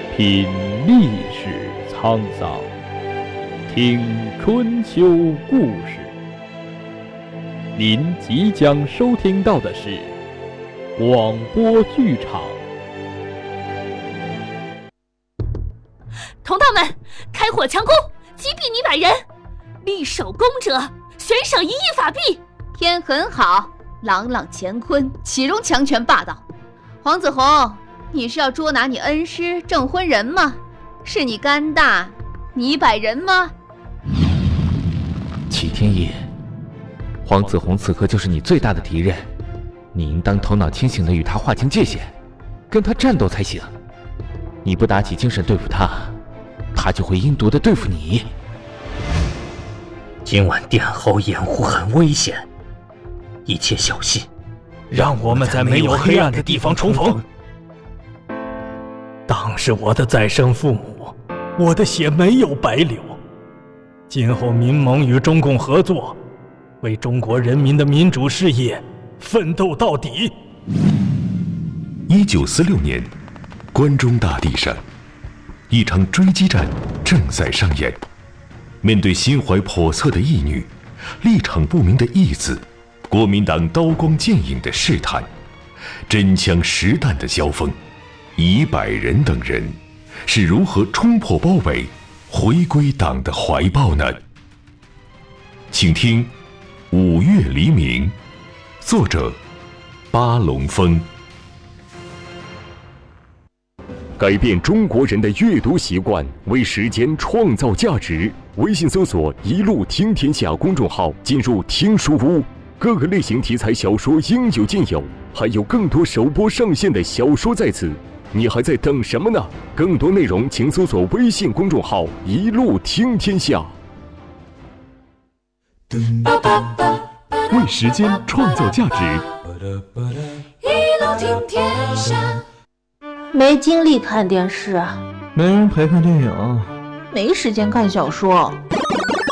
品历史沧桑，听春秋故事。您即将收听到的是广播剧场。 同道们，开火强攻，击毙你100人！立首功者，悬赏1亿法币。 天很好，朗朗乾坤，岂容强权霸道？黄子弘，你是要捉拿你恩师证婚人吗？是你肝大，你100人吗？ 齐天野，黄子弘此刻就是你最大的敌人，你应当头脑清醒地与他划清界限，跟他战斗才行。你不打起精神对付他，他就会阴毒地对付你。 今晚殿后掩护很危险，一切小心， 让我们在没有黑暗的地方重逢。当是我的再生父母，我的血没有白流。今后民盟与中共合作，为中国人民的民主事业奋斗到底。 1946年，关中大地上，一场追击战正在上演。面对心怀叵测的义女，立场不明的义子，国民党刀光剑影的试探，真枪实弹的交锋，以100人等人是如何冲破包围，回归党的怀抱呢？请听《5月黎明》，作者巴龙峰。 改变中国人的阅读习惯，为时间创造价值。微信搜索“一路听天下”公众号，进入听书屋，各个类型题材小说应有尽有，还有更多首播上线的小说在此，你还在等什么呢？更多内容请搜索微信公众号“一路听天下”。 为时间创造价值， 一路听天下。 没精力看电视， 没人陪看电影， 没时间看小说。